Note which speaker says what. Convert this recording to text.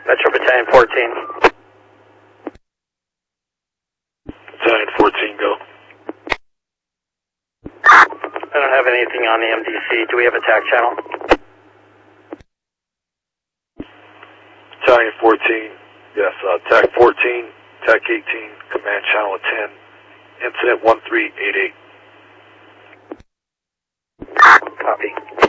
Speaker 1: Metro Battalion 14.
Speaker 2: Battalion 14, go.
Speaker 1: I don't have anything on the MDC. Do we have a TAC channel?
Speaker 2: Battalion 14, yes, TAC 14, TAC 18, command channel of 10, incident 1388.
Speaker 1: Copy.